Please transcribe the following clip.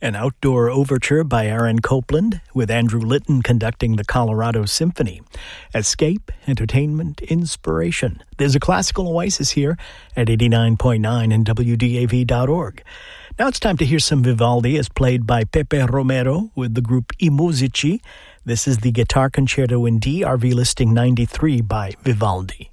An outdoor overture by Aaron Copland, with Andrew Litton conducting the Colorado Symphony. Escape, entertainment, inspiration. There's a classical oasis here at 89.9 and WDAV.org. Now it's time to hear some Vivaldi as played by Pepe Romero with the group I Musici. This is the Guitar Concerto in D, RV listing 93 by Vivaldi.